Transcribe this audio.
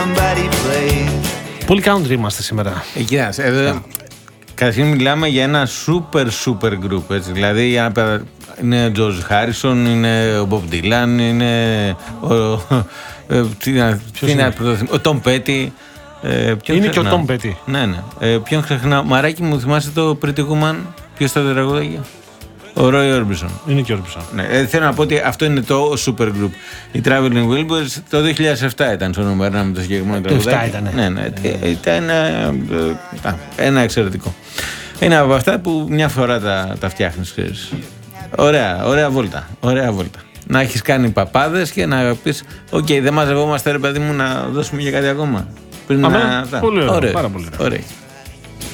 Πολύ country είμαστε σήμερα. Κοιτάξτε, εδώ καταρχήν μιλάμε για ένα super group. Έτσι. Δηλαδή είναι ο George Harrison, είναι ο Bob Dylan, είναι ο Tom Petty. Είναι και ο Tom Petty. Ναι. Ποιον ξεχνάω. Μαράκι μου, θυμάσαι το Pretty Woman? Ποιος τα τραγουδάγια? Ο Roy Orbison. Είναι και ο Orbison. Ναι, θέλω να πω ότι αυτό είναι το super group. Οι Traveling Wilburys το 2007 ήταν στο νούμερο 1 με το συγκεκριμένο τραγουδάκι. Το 7 ήταν. Ναι, ήταν ένα εξαιρετικό. Είναι από αυτά που μια φορά τα φτιάχνεις. Ωραία βόλτα. Να έχεις κάνει παπάδες και να πεις «ΟΚ, δεν μαζευόμαστε ρε παιδί μου να δώσουμε για κάτι ακόμα». Πολύ ωραίο, πάρα πολύ ωραίο.